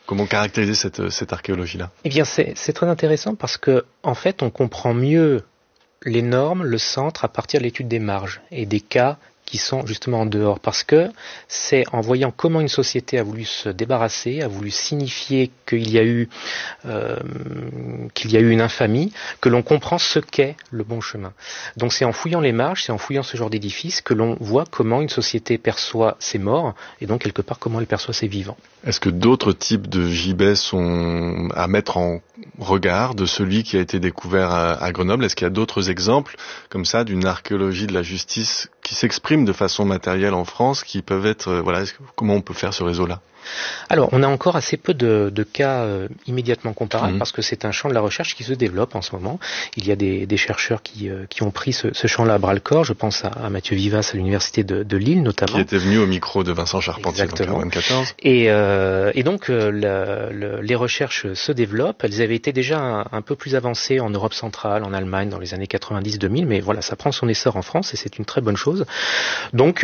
Comment caractériser cette archéologie-là? Eh bien, c'est très intéressant parce que, en fait, on comprend mieux les normes, le centre, à partir de l'étude des marges et des cas qui sont justement en dehors, parce que c'est en voyant comment une société a voulu se débarrasser, a voulu signifier qu'il y a eu une infamie, que l'on comprend ce qu'est le bon chemin. Donc c'est en fouillant les marges, c'est en fouillant ce genre d'édifice que l'on voit comment une société perçoit ses morts, et donc quelque part comment elle perçoit ses vivants. Est-ce que d'autres types de gibets sont à mettre en regard de celui qui a été découvert à Grenoble? Est-ce qu'il y a d'autres exemples comme ça d'une archéologie de la justice qui s'exprime de façon matérielle en France, qui peuvent être, comment on peut faire ce réseau-là? Alors, on a encore assez peu de cas immédiatement comparables parce que c'est un champ de la recherche qui se développe en ce moment. Il y a des chercheurs qui ont pris ce champ-là à bras-le-corps. Je pense à Mathieu Vivas à l'université de Lille notamment. Qui était venu au micro de Vincent Charpentier en 1994. Et donc, les recherches se développent. Elles avaient été déjà un peu plus avancées en Europe centrale, en Allemagne dans les années 90-2000, mais voilà, ça prend son essor en France et c'est une très bonne chose. Donc,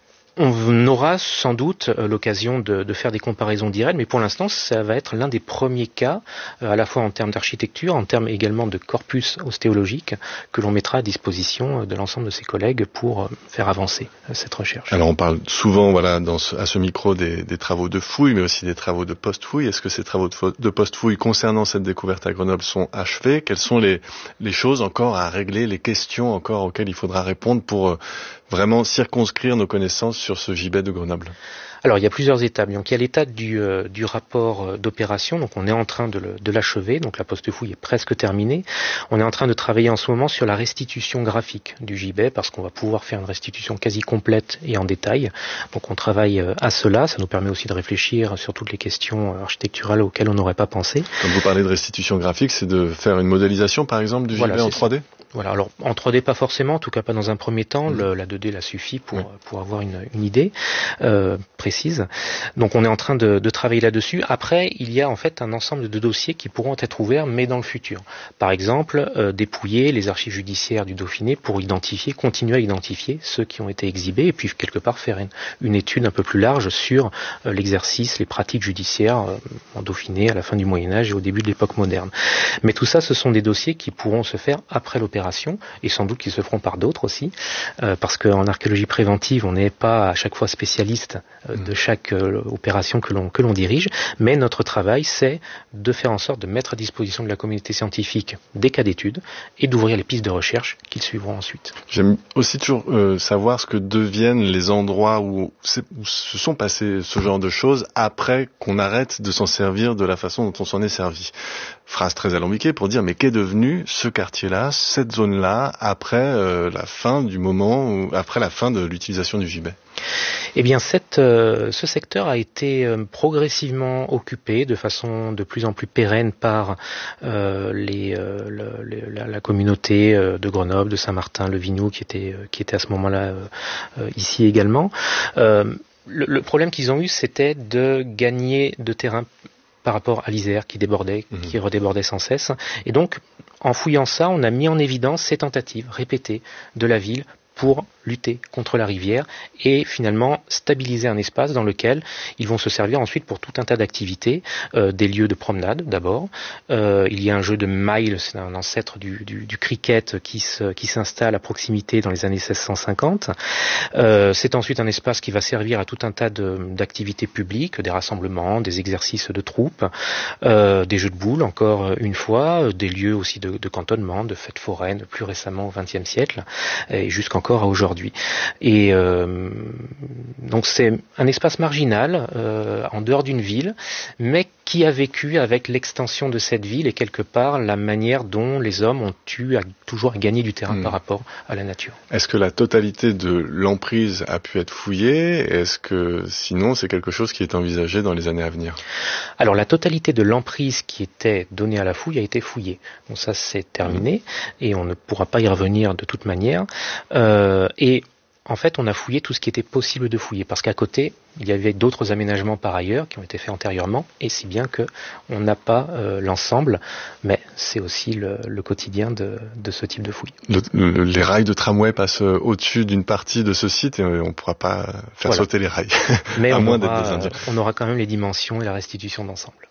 on aura sans doute l'occasion de faire des comparaisons directes, mais pour l'instant, ça va être l'un des premiers cas, à la fois en termes d'architecture, en termes également de corpus ostéologique, que l'on mettra à disposition de l'ensemble de ses collègues pour faire avancer cette recherche. Alors on parle souvent, à ce micro des travaux de fouille, mais aussi des travaux de post-fouille. Est-ce que ces travaux de post-fouille concernant cette découverte à Grenoble sont achevés? Quelles sont les choses encore à régler, les questions encore auxquelles il faudra répondre pour vraiment circonscrire nos connaissances sur ce gibet de Grenoble? Alors il y a plusieurs étapes. Donc il y a l'étape du rapport d'opération. Donc on est en train de l'achever. Donc la post-fouille est presque terminée. On est en train de travailler en ce moment sur la restitution graphique du gibet parce qu'on va pouvoir faire une restitution quasi complète et en détail. Donc on travaille à cela. Ça nous permet aussi de réfléchir sur toutes les questions architecturales auxquelles on n'aurait pas pensé. Quand vous parlez de restitution graphique, c'est de faire une modélisation par exemple du gibet en 3D? Voilà, alors en 3D pas forcément, en tout cas pas dans un premier temps, la 2D là suffit pour avoir une idée précise. Donc on est en train de travailler là-dessus. Après, il y a en fait un ensemble de dossiers qui pourront être ouverts, mais dans le futur. Par exemple, dépouiller les archives judiciaires du Dauphiné pour continuer à identifier ceux qui ont été exhibés, et puis quelque part faire une étude un peu plus large sur l'exercice, les pratiques judiciaires en Dauphiné à la fin du Moyen-Âge et au début de l'époque moderne. Mais tout ça, ce sont des dossiers qui pourront se faire après l'opération, et sans doute qu'ils se feront par d'autres aussi, parce qu'en archéologie préventive, on n'est pas à chaque fois spécialiste de chaque opération que l'on dirige, mais notre travail, c'est de faire en sorte de mettre à disposition de la communauté scientifique des cas d'études et d'ouvrir les pistes de recherche qu'ils suivront ensuite. J'aime aussi toujours savoir ce que deviennent les endroits où se sont passés ce genre de choses après qu'on arrête de s'en servir de la façon dont on s'en est servi. Phrase très alambiquée pour dire, mais qu'est devenu ce quartier-là, cette zone-là, après la fin de l'utilisation du gibet? Eh bien, ce secteur a été progressivement occupé de façon de plus en plus pérenne par la communauté de Grenoble, de Saint-Martin, le Vignoux, qui était à ce moment-là ici également. Le problème qu'ils ont eu, c'était de gagner de terrain par rapport à l'Isère qui débordait, qui redébordait sans cesse. Et donc, en fouillant ça, on a mis en évidence ces tentatives répétées de la ville pour lutter contre la rivière et finalement stabiliser un espace dans lequel ils vont se servir ensuite pour tout un tas d'activités, des lieux de promenade d'abord. Il y a un jeu de mile, c'est un ancêtre du cricket qui s'installe à proximité dans les années 1650. C'est ensuite un espace qui va servir à tout un tas d'activités publiques, des rassemblements, des exercices de troupes, des jeux de boules encore une fois, des lieux aussi de cantonnement, de fêtes foraines, plus récemment au XXe siècle et jusqu'encore à aujourd'hui. Et donc c'est un espace marginal en dehors d'une ville, mais qui a vécu avec l'extension de cette ville et quelque part la manière dont les hommes ont eu toujours à gagner du terrain par rapport à la nature. Est-ce que la totalité de l'emprise a pu être fouillée? Est-ce que sinon c'est quelque chose qui est envisagé dans les années à venir? Alors la totalité de l'emprise qui était donnée à la fouille a été fouillée. Donc ça c'est terminé et on ne pourra pas y revenir de toute manière. Et en fait, on a fouillé tout ce qui était possible de fouiller, parce qu'à côté, il y avait d'autres aménagements par ailleurs qui ont été faits antérieurement, et si bien que on n'a pas l'ensemble, mais c'est aussi le quotidien de ce type de fouille. Les rails de tramway passent au-dessus d'une partie de ce site et on ne pourra pas faire sauter les rails. Mais on aura quand même les dimensions et la restitution d'ensemble.